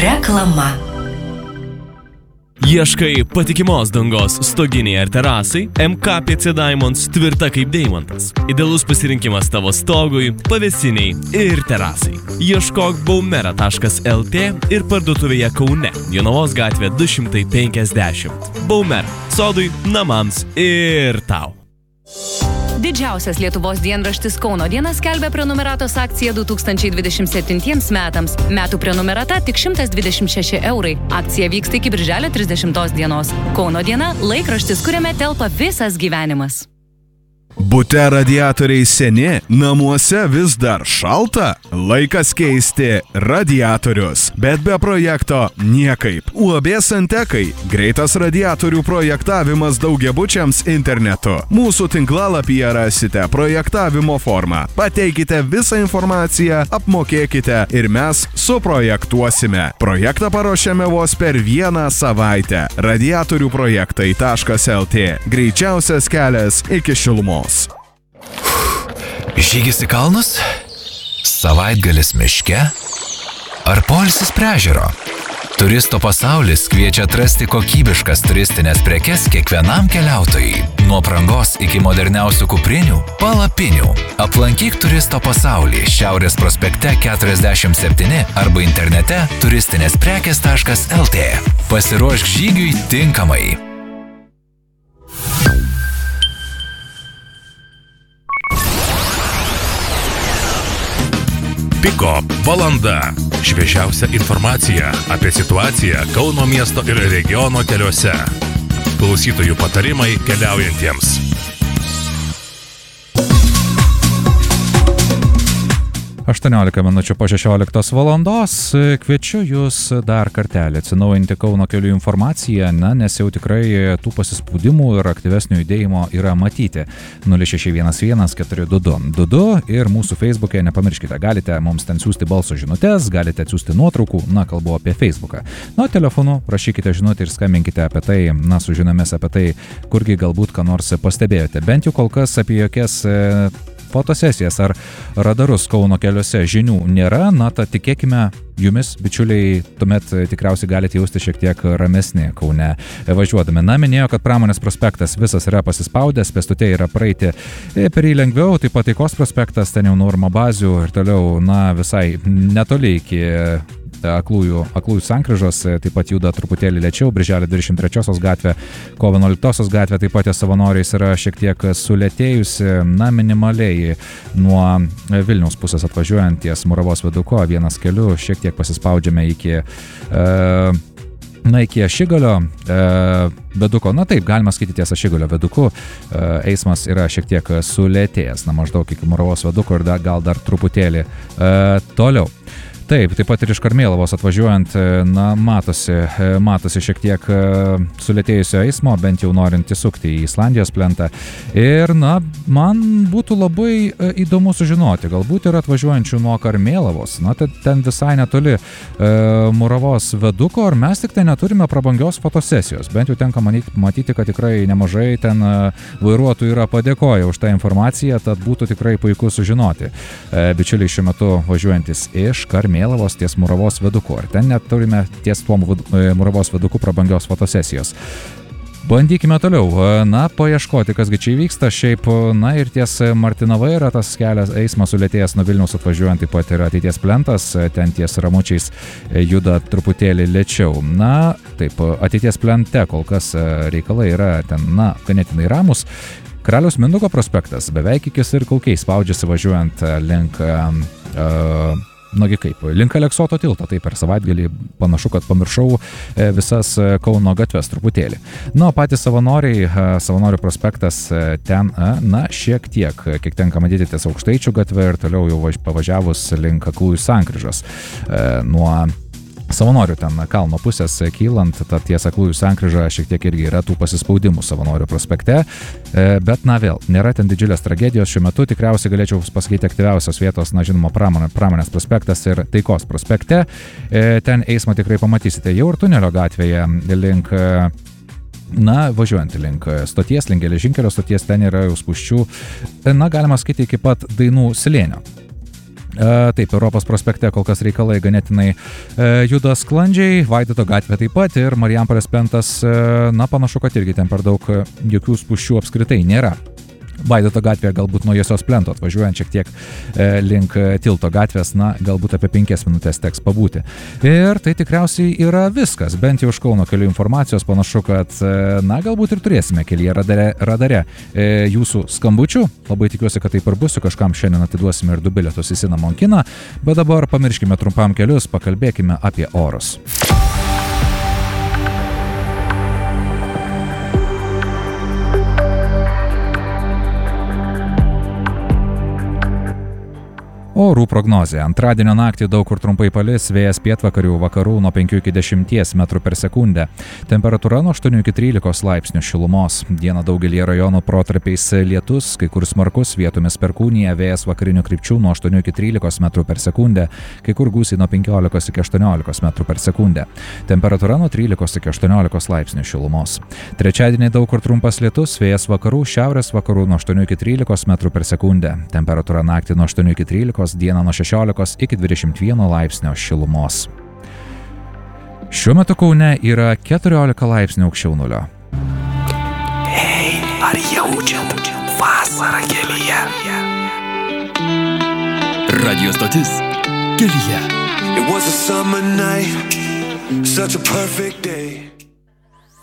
Reklama. Ieškai patikimos dangos stoginiai ar terasai? MKPC Diamonds tvirta kaip deimantas. Idealus pasirinkimas tavo stogui, pavėsiniai ir terasai. Ieškok baumera.lt ir parduotuvėje Kaune, Jonavos gatvė 250. Baumera. Sodui, namams ir tau. Didžiausias Lietuvos dienraštis Kauno diena skelbia prenumeratos akciją 2027 metams. Metų prenumerata tik 126 eurai. Akcija vyksta iki birželio 30 dienos. Kauno diena – laikraštis, kuriame telpa visas gyvenimas. Bute radiatoriai seni, namuose vis dar šalta? Laikas keisti radiatorius. Bet be projekto niekaip. UAB Santekai – greitas radiatorių projektavimas daugiabučiams internetu. Mūsų tinklalapyje rasite projektavimo formą. Pateikite visą informaciją, apmokėkite ir mes suprojektuosime. Projektą paruošėme vos per 1 savaitę. Radiatoriųprojektai.lt – greičiausias kelias iki šilumos. Žygis į kalnus? Savaitgalis miške? Ar poilsis prie ežero? Turisto pasaulis kviečia atrasti kokybiškas turistinės prekes kiekvienam keliautojui. Nuo prangos iki moderniausių kuprinių, palapinių. Aplankyk turisto pasaulį Šiaurės prospekte 47 arba internete turistinėsprekės.lt. Pasiruošk žygiui tinkamai. Piko valanda. Šviežiausia informacija apie situaciją Kauno miesto ir regiono keliuose. Klausytojų patarimai keliaujantiems. 18 minučių po 16 valandos. Kviečiu jūs dar kartelį atsinaujinti Kauno kelių informaciją, nes jau tikrai tų pasispaudimų ir aktyvesnio judėjimo yra matyti. 0611-422 ir mūsų Facebook'e nepamirškite, galite mums ten siūsti balso žinutes, galite atsiųsti nuotraukų, kalbu apie Facebooką. Telefonu rašykite žinutę ir skambinkite apie tai, sužinomės apie tai, kurgi galbūt ką nors pastebėjote. Bent jau kol kas apie jokias fotosesijas ar radarus Kauno keliuose žinių nėra, tad tikėkime jumis, bičiuliai, tuomet tikriausiai galite jausti šiek tiek ramesnį Kaune važiuodami. Minėjo, kad Pramonės prospektas visas yra pasispaudęs, pėstute yra praeiti per jį lengviau, taip pat Taikos prospektas, ten jau nuo Urmo bazių ir toliau, visai netoli iki aklųjų sankryžos, taip pat juda truputėlį lėčiau, Birželio 23 gatvė, Kovo 11 gatvė, taip pat savanoriais yra šiek tiek sulėtėjusi, minimaliai nuo Vilniaus pusės atvažiuojant ties Muravos viaduko, vienas keliu, šiek tiek pasispaudžiame iki Ašigalio viaduko, taip, galima skaityti ties Ašigalio viaduku, eismas yra šiek tiek sulėtėjęs, maždaug iki Muravos viaduko ir gal dar truputėlį toliau. Taip pat ir iš Karmėlavos atvažiuojant, matosi šiek tiek sulėtėjusio eismo, bent jau norint įsukti į Islandijos plentą. Ir, man būtų labai įdomu sužinoti, galbūt yra atvažiuojančių nuo Karmėlavos, ten visai netoli Muravos viaduko, ar mes tik tai neturime prabangios fotosesijos. Bent jau tenka matyti, kad tikrai nemažai ten vairuotojų yra padėkoję už tą informaciją, tad būtų tikrai puiku sužinoti. Bičiuliai šiuo metu važiuojantis iš Karmėlavos ties Muravos viaduku. Ar ten net turime ties tuo Muravos viaduku prabangios fotosesijos. Bandykime toliau, paieškoti, kasgi čia įvyksta. Šiaip, ir ties Martinava yra tas kelias, eismas sulėtėjęs nuo Vilniaus atvažiuojant, taip pat yra ateities plentas, ten ties Ramučiais juda truputėlį lėčiau. Taip, ateities plente kol kas reikalai yra ten, ganėtinai ramus. Karaliaus Mindaugo prospektas beveik iki Sirkalkiai spaudžiasi važiuojant link link Aleksoto tilto, tai per savaitgalį panašu, kad pamiršau visas Kauno gatves truputėlį. Patys savanorių prospektas ten, šiek tiek, kiek tenka matyti ties Aukštaičių gatvę ir toliau jau pavažiavus link Aklųjų sankryžos. Nuo Savanorių ten kalno pusės kylant, tad ties Aklųjų sankryža šiek tiek irgi yra tų pasispaudimų Savanorių prospekte, bet vėl, nėra ten didžiulės tragedijos šiuo metu, tikriausiai galėčiau pasakyti aktyviausios vietos, žinoma, Pramonės prospektas ir Taikos prospekte, ten eismą tikrai pamatysite jau ir Tunelio gatvėje link važiuojant link stoties, link geležinkelio stoties, ten yra jau spūsčių, galima skaityti iki pat Dainų slėnio. Taip, Europos prospekte kol kas reikalai ganėtinai juda sklandžiai, Vaidoto gatvė taip pat ir Marijampolės plentas, panašu, kad irgi ten per daug jokių spūsčių apskritai nėra. Vaidoto gatvėje galbūt nuo Jiesios plento atvažiuojant šiek tiek link Tilto gatvės, galbūt apie 5 minutės teks pabūti. Ir tai tikriausiai yra viskas, bent jau iš Kauno kelių informacijos panašu, kad galbūt ir turėsime kelyje radare jūsų skambučių. Labai tikiuosi, kad taip ir bus, kažkam šiandien atiduosime ir 2 bilietus į Cinnamon kiną, bet dabar pamirškime trumpam kelius, pakalbėkime apie orus. Orų prognozė. Antradienio naktį daug kur trumpai palis, vėjas pietvakarių vakarų nuo 5 iki 10 metrų per sekundę. Temperatūra nuo 8 iki 13 laipsnių šilumos. Dieną daugelį rajonų protarpiais lietus, kai kur smarkus, vietomis perkūnija, vėjas vakarinių krypčių nuo 8 iki 13 metrų per sekundę, kai kur gūsiai nuo 15 iki 18 metrų per sekundę. Temperatūra nuo 13 iki 18 laipsnių šilumos. Trečiadienį daug kur trumpas lietus, vėjas vakarų, šiaurės vakarų nuo 8 iki 13 metrų per sekundę. Temperatūra naktį nuo 8 iki 13, dieną nuo 16 iki 21 laipsnio šilumos. Šiuo metu Kaune yra 14 laipsnių aukščiau nulio. Hei, ar jaučiat vasarą kelyje? Radio stotis Kelyje. It was a summer night, such a perfect day.